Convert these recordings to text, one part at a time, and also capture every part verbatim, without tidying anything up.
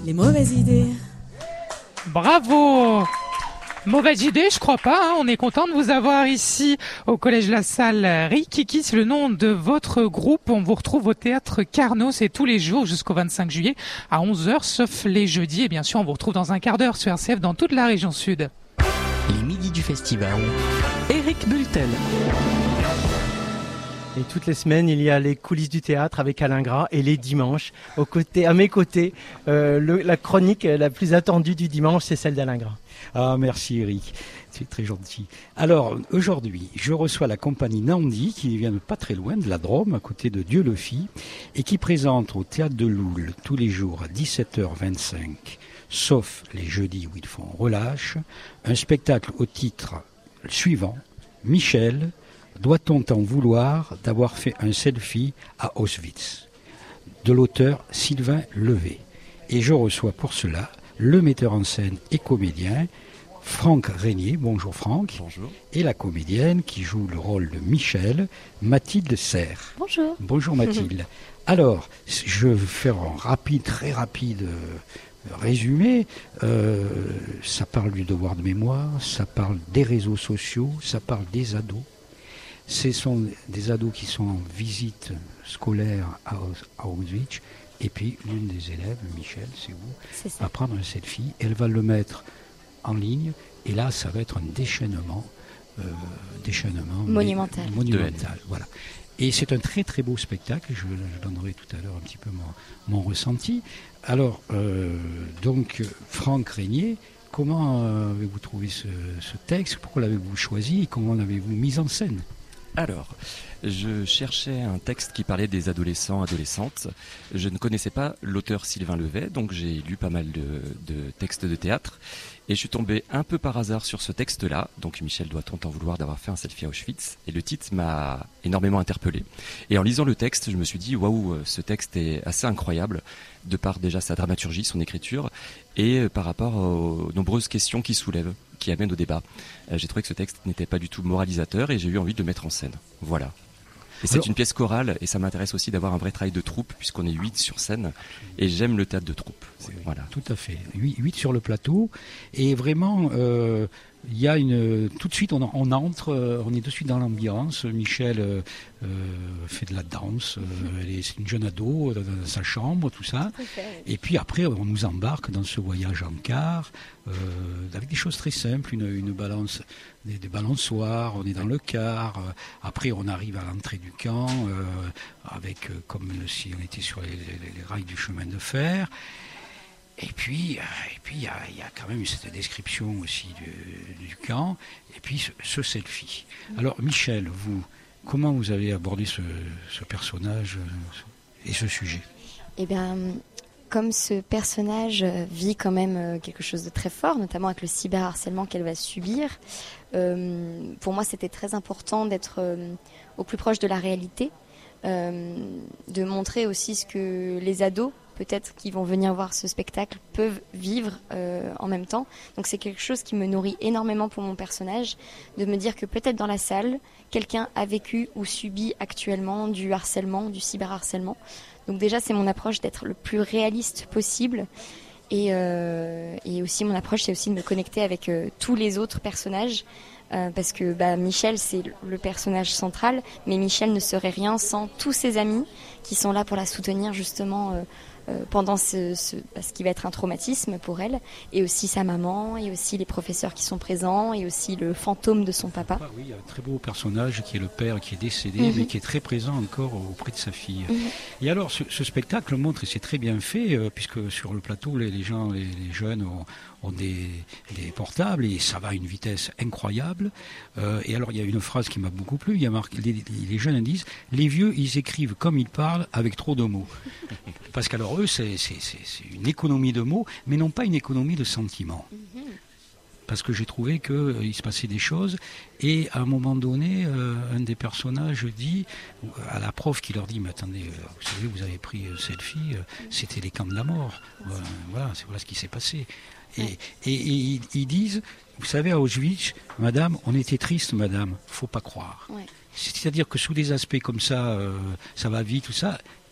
Les mauvaises idées. Bravo! Mauvaise idée, je crois pas. Hein. On est content de vous avoir ici au Collège La Salle. Rikiki, c'est le nom de votre groupe. On vous retrouve au Théâtre Carnot. C'est tous les jours jusqu'au vingt-cinq juillet à onze heures, sauf les jeudis. Et bien sûr, on vous retrouve dans un quart d'heure sur R C F dans toute la région sud. Les midis du festival. Éric Bultel. Et toutes les semaines, il y a les coulisses du théâtre avec Alain Gras. Et les dimanches, aux côtés, à mes côtés, euh, le, la chronique la plus attendue du dimanche, c'est celle d'Alain Gras. Ah, merci Eric, c'est très gentil. Alors, aujourd'hui, je reçois la compagnie Nandi, qui vient de pas très loin, de la Drôme, à côté de Dieu-le-Fit, et qui présente au Théâtre de Loul, tous les jours à dix-sept heures vingt-cinq, sauf les jeudis où ils font relâche, un spectacle au titre suivant, Michel, doit-on t'en vouloir d'avoir fait un selfie à Auschwitz, de l'auteur Sylvain Levé. Et je reçois pour cela le metteur en scène et comédien Franck Régnier. Bonjour Franck. Bonjour. Et la comédienne qui joue le rôle de Michel, Mathilde Serre. Bonjour. Bonjour Mathilde. Alors, je vais faire un rapide, très rapide euh, résumé. Euh, ça parle du devoir de mémoire, ça parle des réseaux sociaux, ça parle des ados. Ce sont des ados qui sont en visite scolaire à Auschwitz. Et puis, l'une des élèves, Michel, c'est vous, c'est va prendre un selfie. Elle va le mettre en ligne. Et là, ça va être un déchaînement. Euh, déchaînement monumental. Mais, monumental, voilà. Et c'est un très, très beau spectacle. Je, je donnerai tout à l'heure un petit peu mon, mon ressenti. Alors, euh, donc, Franck Régnier, comment euh, avez-vous trouvé ce, ce texte? Pourquoi l'avez-vous choisi et comment l'avez-vous mis en scène? Alors, je cherchais un texte qui parlait des adolescents, adolescentes. Je ne connaissais pas l'auteur Sylvain Levet, donc j'ai lu pas mal de, de textes de théâtre. Et je suis tombé un peu par hasard sur ce texte-là. Donc Michel doit-on t'en vouloir d'avoir fait un selfie à Auschwitz. Et le titre m'a énormément interpellé. Et en lisant le texte, je me suis dit, waouh, ce texte est assez incroyable, de par déjà sa dramaturgie, son écriture, et par rapport aux nombreuses questions qu'il soulève, qui amènent au débat. Euh, j'ai trouvé que ce texte n'était pas du tout moralisateur et j'ai eu envie de le mettre en scène. Voilà. Et c'est Alors, une pièce chorale et ça m'intéresse aussi d'avoir un vrai travail de troupe puisqu'on est huit sur scène et j'aime le théâtre de troupe. Oui, voilà. Tout à fait. huit sur le plateau et vraiment euh, il y a une tout de suite on, on entre on est de suite dans l'ambiance. Michel euh, fait de la danse, euh, elle est, c'est une jeune ado dans, dans sa chambre, tout ça. Et puis après on nous embarque dans ce voyage en car euh, avec des choses très simples, une, une balance, des, des balançoires, on est dans le car. Euh, après on arrive à l'entrée du camp euh, avec euh, comme si on était sur les, les, les rails du chemin de fer. Et puis, et puis il y a, y a quand même cette description aussi du, du camp, et puis ce, ce selfie. Alors Michel, vous, comment vous avez abordé ce, ce personnage et ce sujet? Eh bien, comme ce personnage vit quand même quelque chose de très fort, notamment avec le cyberharcèlement qu'elle va subir, euh, pour moi c'était très important d'être euh, au plus proche de la réalité, euh, de montrer aussi ce que les ados peut-être qui vont venir voir ce spectacle peuvent vivre euh, en même temps. Donc c'est quelque chose qui me nourrit énormément pour mon personnage, de me dire que peut-être dans la salle, quelqu'un a vécu ou subi actuellement du harcèlement, du cyberharcèlement. Donc déjà c'est mon approche d'être le plus réaliste possible. Et, euh, et aussi mon approche c'est aussi de me connecter avec euh, tous les autres personnages. Euh, parce que bah, Michel c'est le personnage central, mais Michel ne serait rien sans tous ses amis qui sont là pour la soutenir justement euh, euh, pendant ce, ce, ce qui va être un traumatisme pour elle, et aussi sa maman, et aussi les professeurs qui sont présents, et aussi le fantôme de son papa. Ah oui, il y a un très beau personnage qui est le père qui est décédé, mm-hmm. mais qui est très présent encore auprès de sa fille. Mm-hmm. Et alors ce, ce spectacle montre, et c'est très bien fait, euh, puisque sur le plateau les, les gens, les, les jeunes ont ont des, des portables et ça va à une vitesse incroyable. Euh, et alors il y a une phrase qui m'a beaucoup plu, il y a marqué, les, les jeunes disent « Les vieux, ils écrivent comme ils parlent avec trop de mots ». Parce qu'alors eux, c'est, c'est, c'est, c'est une économie de mots, mais non pas une économie de sentiments. Mm-hmm. Parce que j'ai trouvé qu'il euh, se passait des choses et à un moment donné, euh, un des personnages dit à la prof qui leur dit « Mais attendez, euh, vous savez, vous avez pris euh, selfie, euh, c'était les camps de la mort. Euh, voilà, c'est voilà ce qui s'est passé. » Et, et, et, et ils disent, vous savez, à Auschwitz, madame, on était triste, madame, faut pas croire. Ouais. C'est-à-dire que sous des aspects comme ça, euh, ça va vite, tout ça,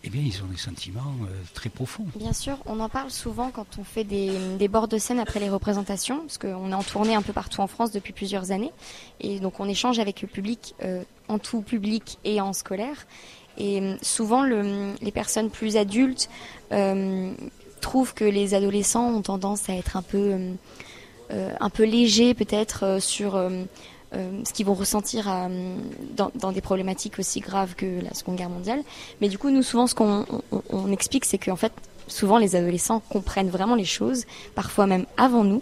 eh bien, ils ont des sentiments euh, très profonds. Bien sûr, on en parle souvent quand on fait des, des bords de scène après les représentations, parce qu'on est en tournée un peu partout en France depuis plusieurs années, et donc on échange avec le public, euh, en tout public et en scolaire. Et euh, souvent, le, les personnes plus adultes euh, trouvent que les adolescents ont tendance à être un peu, euh, euh, un peu légers, peut-être, euh, sur... Euh, Euh, ce qu'ils vont ressentir à, dans, dans des problématiques aussi graves que la Seconde Guerre mondiale. Mais du coup, nous, souvent, ce qu'on on, on explique, c'est qu'en fait, souvent, les adolescents comprennent vraiment les choses, parfois même avant nous.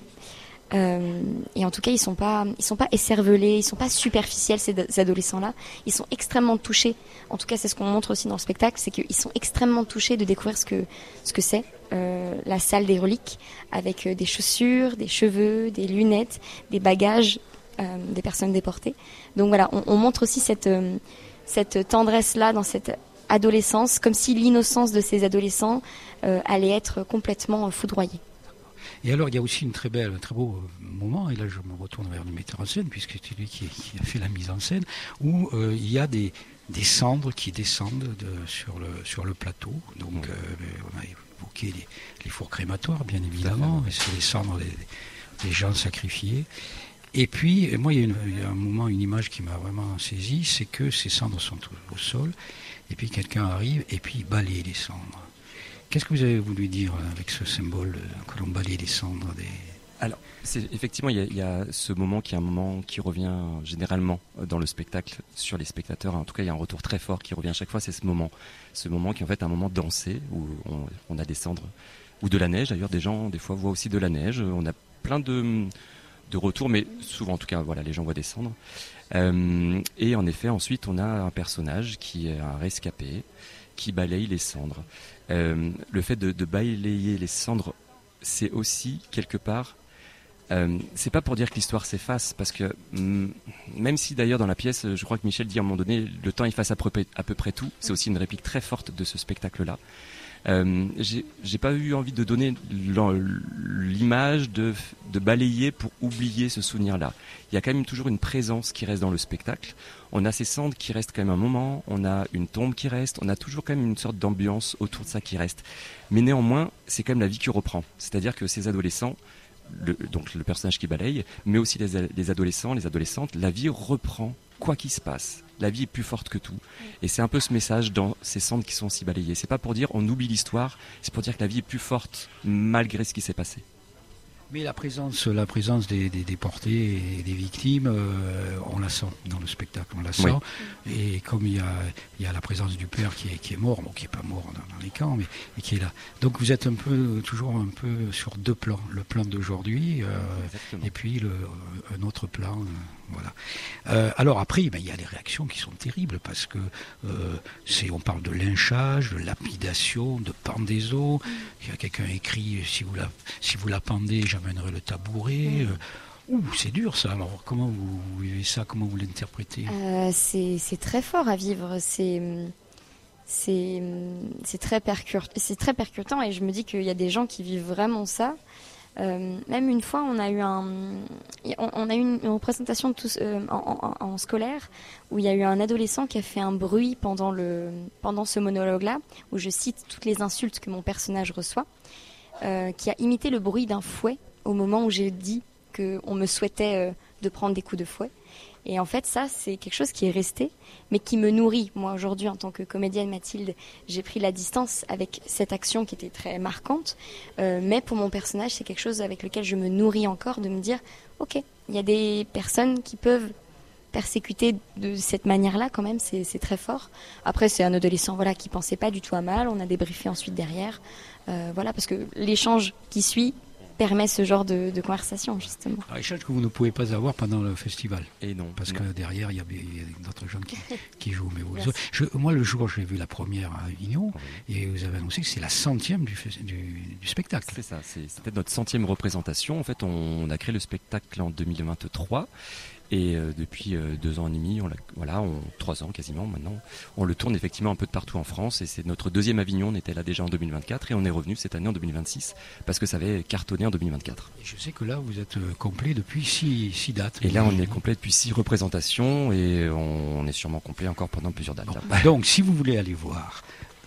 Euh, et en tout cas, ils sont pas, ils sont pas écervelés, ils sont pas superficiels, ces, ces adolescents-là. Ils sont extrêmement touchés. En tout cas, c'est ce qu'on montre aussi dans le spectacle, c'est qu'ils sont extrêmement touchés de découvrir ce que, ce que c'est euh, la salle des reliques, avec des chaussures, des cheveux, des lunettes, des bagages. Euh, des personnes déportées. Donc voilà, on, on montre aussi cette, euh, cette tendresse-là dans cette adolescence, comme si l'innocence de ces adolescents euh, allait être complètement euh, foudroyée. Et alors, il y a aussi une très belle, un très beau moment, et là je me retourne vers le metteur en scène, puisque c'est lui qui, qui a fait la mise en scène, où euh, il y a des, des cendres qui descendent de, sur, le, sur le plateau. Donc, euh, on a évoqué les, les fours crématoires, bien évidemment, et c'est les cendres des, des gens sacrifiés. Et puis, moi, il y, a une, il y a un moment, une image qui m'a vraiment saisi, c'est que ces cendres sont au, au sol, et puis quelqu'un arrive, et puis il balaye les cendres. Qu'est-ce que vous avez voulu dire avec ce symbole que l'on balaye les cendres des... Alors, c'est, effectivement, il y, a, il y a ce moment qui est un moment qui revient généralement dans le spectacle sur les spectateurs. En tout cas, il y a un retour très fort qui revient à chaque fois, c'est ce moment. Ce moment qui est en fait un moment dansé, où on, on a des cendres, ou de la neige. D'ailleurs, des gens, des fois, voient aussi de la neige. On a plein de... de retour, mais souvent en tout cas, voilà, les gens voient descendre. Euh, et en effet, ensuite, on a un personnage qui est un rescapé, qui balaye les cendres. Euh, le fait de, de balayer les cendres, c'est aussi quelque part, euh, c'est pas pour dire que l'histoire s'efface, parce que mm, même si d'ailleurs dans la pièce, je crois que Michel dit à un moment donné, le temps efface à peu près, à peu près tout, c'est aussi une réplique très forte de ce spectacle-là. Euh, j'ai, j'ai pas eu envie de donner l'image de, de balayer pour oublier ce souvenir-là. Il y a quand même toujours une présence qui reste dans le spectacle. On a ces cendres qui restent quand même un moment, on a une tombe qui reste, on a toujours quand même une sorte d'ambiance autour de ça qui reste. Mais néanmoins, c'est quand même la vie qui reprend. C'est-à-dire que ces adolescents, le, donc le personnage qui balaye, mais aussi les, les adolescents, les adolescentes, la vie reprend quoi qu'il se passe. La vie est plus forte que tout. Et c'est un peu ce message dans ces cendres qui sont si balayées. C'est pas pour dire on oublie l'histoire, c'est pour dire que la vie est plus forte malgré ce qui s'est passé. Mais la présence, la présence des, des déportés et des victimes, euh, on la sent dans le spectacle, on la sent. Oui. Et comme il y a, il y a la présence du père qui est, qui est mort, bon, qui n'est pas mort dans, dans les camps, mais, mais qui est là. Donc vous êtes un peu, toujours un peu sur deux plans. Le plan d'aujourd'hui euh, et puis le, un autre plan. Euh, voilà. Euh, alors après, ben, il y a les réactions qui sont terribles parce que euh, c'est, on parle de lynchage, de lapidation, de pendaison. Il y a quelqu'un écrit si vous la, si vous la pendez, j'amènerai le tabouret. Euh, ouh, c'est dur ça. Alors comment vous vivez ça? Comment vous l'interprétez? euh, c'est, c'est très fort à vivre. C'est c'est c'est très percutant. C'est très percutant et je me dis qu'il y a des gens qui vivent vraiment ça. Euh, même une fois, on a eu un, on, on a eu une, une représentation de tous, euh, en, en, en scolaire où il y a eu un adolescent qui a fait un bruit pendant le, pendant ce monologue-là, où je cite toutes les insultes que mon personnage reçoit, euh, qui a imité le bruit d'un fouet au moment où j'ai dit qu'on me souhaitait euh, de prendre des coups de fouet. Et en fait, ça, c'est quelque chose qui est resté, mais qui me nourrit. Moi, aujourd'hui, en tant que comédienne Mathilde, j'ai pris la distance avec cette action qui était très marquante. Euh, mais pour mon personnage, c'est quelque chose avec lequel je me nourris encore, de me dire, ok, il y a des personnes qui peuvent persécuter de cette manière-là, quand même, c'est, c'est très fort. Après, c'est un adolescent, voilà, qui pensait pas du tout à mal. On a débriefé ensuite derrière. Euh, voilà, parce que l'échange qui suit permet ce genre de, de conversation, justement. Un échange que vous ne pouvez pas avoir pendant le festival. Et non. Parce non. que derrière, il y a, il y a d'autres gens qui, qui jouent. Mais vous, je, moi, le jour où j'ai vu la première à Avignon, oui. Et vous avez annoncé que c'est la centième du, du, du spectacle. C'est ça, c'est, c'était notre centième représentation. En fait, on, on a créé le spectacle en deux mille vingt-trois. Et euh, depuis euh, deux ans et demi, on l'a, voilà, on, trois ans quasiment maintenant, on le tourne effectivement un peu de partout en France. Et c'est notre deuxième Avignon, on était là déjà en deux mille vingt-quatre et on est revenu cette année en deux mille vingt-six parce que ça avait cartonné en deux mille vingt-quatre. Et je sais que là, vous êtes euh, complet depuis six, six dates. Et là, on est complet depuis six représentations et on, on est sûrement complet encore pendant plusieurs dates. Bon, donc, si vous voulez aller voir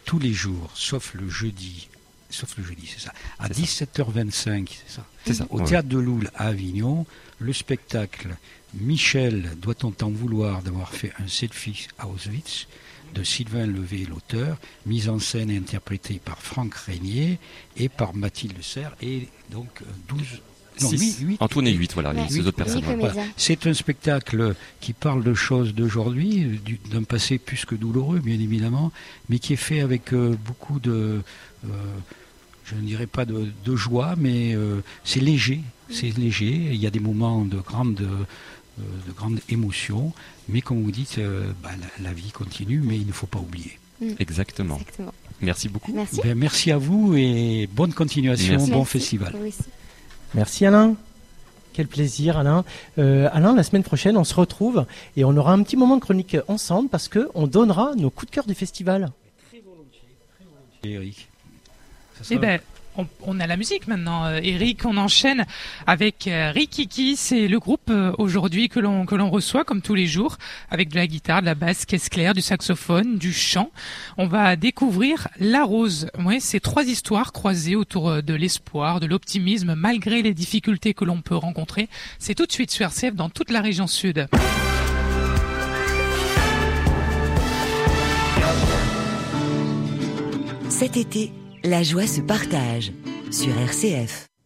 tous les jours, sauf le jeudi, sauf le jeudi, c'est ça, à dix-sept heures vingt-cinq, c'est ça, c'est ça, au ouais. Théâtre de Loul à Avignon, le spectacle Michel, doit-on t'en vouloir d'avoir fait un selfie à Auschwitz, de Sylvain Levé, l'auteur, mise en scène et interprétée par Franck Régnier et par Mathilde Serre, et donc douze... Non, six. huit, En tournée huit, voilà, Ouais. les autres personnes. Huit voilà. C'est un spectacle qui parle de choses d'aujourd'hui, du- d'un passé plus que douloureux, bien évidemment, mais qui est fait avec euh, beaucoup de, euh, je ne dirais pas de, de joie, mais euh, c'est léger, c'est léger. Il y a des moments de grande, euh, de grande émotion, mais comme vous dites, euh, bah, la, la vie continue, mais il ne faut pas oublier. Exactement. Exactement. Merci beaucoup. Merci. Ben, merci à vous et bonne continuation, Merci. bon Merci. festival. Oui, aussi. Merci Alain. Quel plaisir Alain. Euh, Alain, la semaine prochaine, on se retrouve et on aura un petit moment de chronique ensemble parce qu'on donnera nos coups de cœur du festival. Eric. Ça Eh sera- ben, on, on a la musique maintenant, euh, Eric. On enchaîne avec euh, Rikiki. C'est le groupe euh, aujourd'hui que l'on que l'on reçoit comme tous les jours, avec de la guitare, de la basse, caisse claire, du saxophone, du chant. On va découvrir La Rose. Ouais, c'est trois histoires croisées autour euh, de l'espoir, de l'optimisme, malgré les difficultés que l'on peut rencontrer. C'est tout de suite sur R C F dans toute la région sud. Cet été, la joie se partage sur R C F.